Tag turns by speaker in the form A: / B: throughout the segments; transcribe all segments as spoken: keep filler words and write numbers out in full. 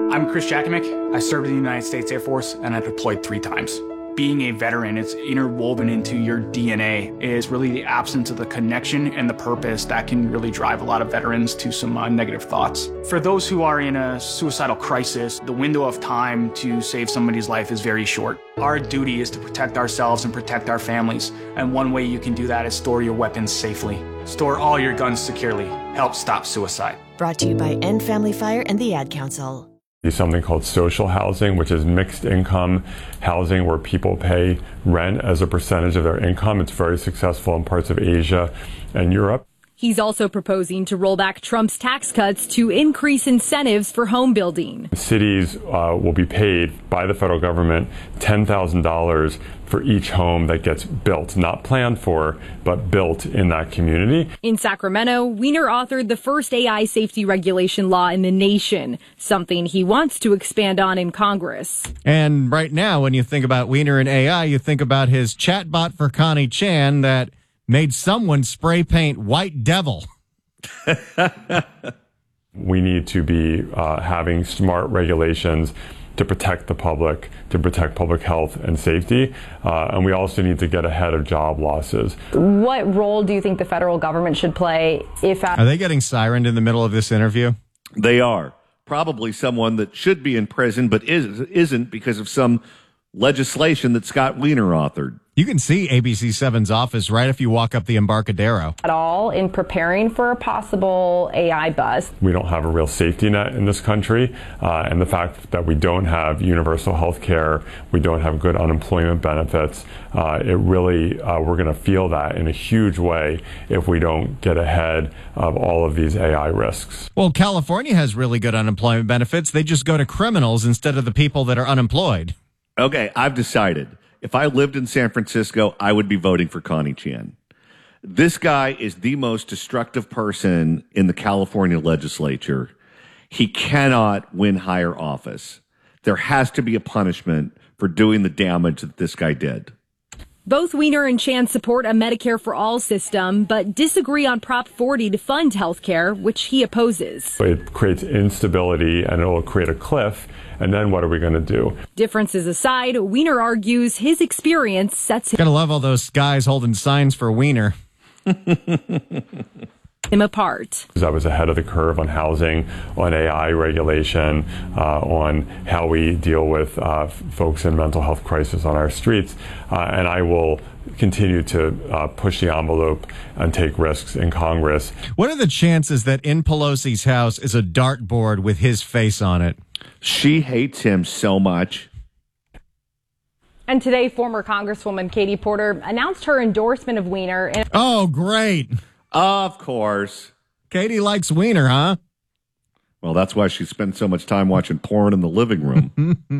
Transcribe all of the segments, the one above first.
A: I'm Chris Jakomick. I served in the United States Air Force, and I deployed three times. Being a veteran, it's interwoven into your D N A, is really the absence of the connection and the purpose that can really drive a lot of veterans to some uh, negative thoughts. For those who are in a suicidal crisis, the window of time to save somebody's life is very short. Our duty is to protect ourselves and protect our families, and one way you can do that is store your weapons safely. Store all your guns securely. Help stop suicide.
B: Brought to you by End Family Fire and the Ad Council.
C: Something called social housing, which is mixed income housing where people pay rent as a percentage of their income. It's very successful in parts of Asia and Europe.
D: He's also proposing to roll back Trump's tax cuts to increase incentives for home building.
C: Cities uh, will be paid by the federal government ten thousand dollars for each home that gets built, not planned for, but built in that community.
D: In Sacramento, Wiener authored the first A I safety regulation law in the nation, something he wants to expand on in Congress.
E: And right now, when you think about Wiener and A I, you think about his chatbot for Connie Chan that made someone spray paint White Devil.
C: We need to be uh, having smart regulations to protect the public, to protect public health and safety. Uh, and we also need to get ahead of job losses.
F: What role do you think the federal government should play if...
E: Are they getting sirened in the middle of this interview?
G: They are. Probably someone that should be in prison but is, isn't because of some legislation that Scott Wiener authored.
E: You can see A B C seven's office right if you walk up the Embarcadero.
F: At all in preparing for a possible A I bust.
C: We don't have a real safety net in this country, uh, and the fact that we don't have universal health care, we don't have good unemployment benefits, uh, it really, uh, we're going to feel that in a huge way if we don't get ahead of all of these A I risks.
E: Well, California has really good unemployment benefits. They just go to criminals instead of the people that are unemployed.
G: Okay, I've decided. If I lived in San Francisco, I would be voting for Connie Chan. This guy is the most destructive person in the California legislature. He cannot win higher office. There has to be a punishment for doing the damage that this guy did.
D: Both Wiener and Chan support a Medicare for All system, but disagree on Prop forty to fund health care, which he opposes.
C: It creates instability and it will create a cliff. And then what are we going to do?
D: Differences aside, Wiener argues his experience sets him,
E: Gotta love all those guys holding signs for Wiener.
D: him apart.
C: I was ahead of the curve on housing, on A I regulation, uh, on how we deal with uh, folks in mental health crisis on our streets. Uh, and I will continue to uh, push the envelope and take risks in Congress.
E: What are the chances that in Pelosi's house is a dartboard with his face on it?
G: She hates him so much.
F: And today, former Congresswoman Katie Porter announced her endorsement of Wiener. In-
E: oh, great.
G: Of course.
E: Katie likes Wiener, huh?
G: Well, that's why she spent so much time watching porn in the living room.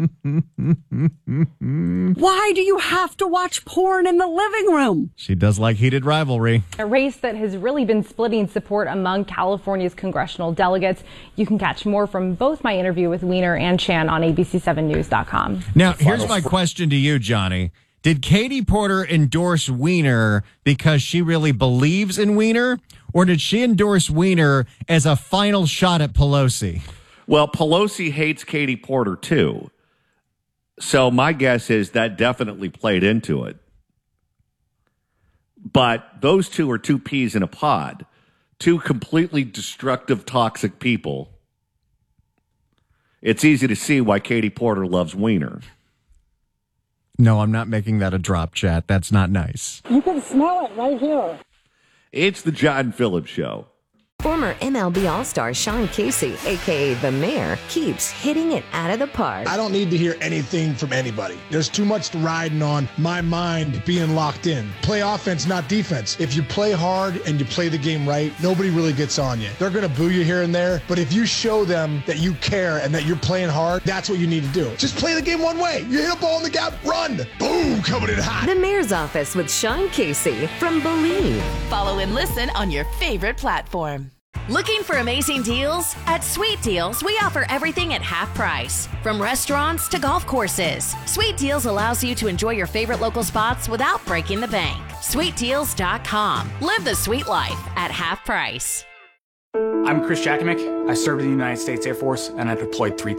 H: Why do you have to watch porn in the living room?
E: She does like heated rivalry.
F: A race that has really been splitting support among California's congressional delegates. You can catch more from both my interview with Wiener and Chan on A B C seven news dot com.
E: Now, here's my question to you, Johnny. Did Katie Porter endorse Wiener because she really believes in Wiener? Or did she endorse Wiener as a final shot at Pelosi?
G: Well, Pelosi hates Katie Porter, too. So my guess is that definitely played into it. But those two are two peas in a pod. Two completely destructive, toxic people. It's easy to see why Katie Porter loves Wiener.
E: No, I'm not making that a drop, chat. That's not nice.
H: You can smell it right here.
G: It's the John Phillips Show.
I: Former M L B All-Star Sean Casey, a k a. The Mayor, keeps hitting it out of the park.
J: I don't need to hear anything from anybody. There's too much riding on my mind being locked in. Play offense, not defense. If you play hard and you play the game right, nobody really gets on you. They're going to boo you here and there, but if you show them that you care and that you're playing hard, that's what you need to do. Just play the game one way. You hit a ball in the gap, run. Boom, coming in hot.
I: The Mayor's Office with Sean Casey from Believe.
K: Follow and listen on your favorite platform. Looking for amazing deals? At Sweet Deals, we offer everything at half price. From restaurants to golf courses, Sweet Deals allows you to enjoy your favorite local spots without breaking the bank. sweet deals dot com. Live the sweet life at half price.
A: I'm Chris Jakomick. I served in the United States Air Force, and I deployed three times.